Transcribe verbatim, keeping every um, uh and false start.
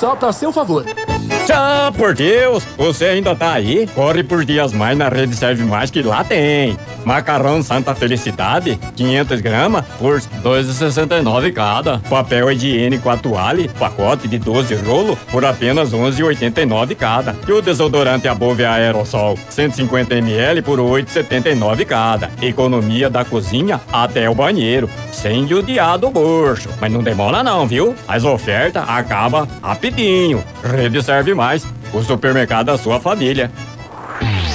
só pra seu favor. Tchau, por Deus, você ainda tá aí? Corre por Dias Mais na Rede Serve Mais que lá tem. Macarrão Santa Felicidade, quinhentas gramas por dois reais e sessenta e nove cada. Papel higiênico Atuale, pacote de doze rolo por apenas onze reais e oitenta e nove cada. E o desodorante Above Aerosol, cento e cinquenta mililitros por oito reais e setenta e nove cada. Economia da cozinha até o banheiro, sem judiar do bolso. Mas não demora não, viu? As ofertas acabam rapidinho. Rede Serve Mais, o supermercado da sua família.